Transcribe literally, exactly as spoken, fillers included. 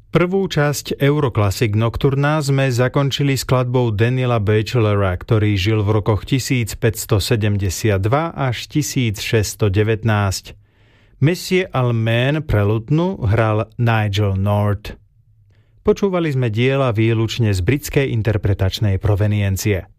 Prvú časť Euroclassic Nocturna sme zakončili skladbou Daniela Bachelora, ktorý žil v rokoch tisícpäťstosedemdesiatdva až tisícšesťstodevätnásť. Monsieur Almain pre lutnu hral Nigel North. Počúvali sme diela výlučne z britskej interpretačnej proveniencie.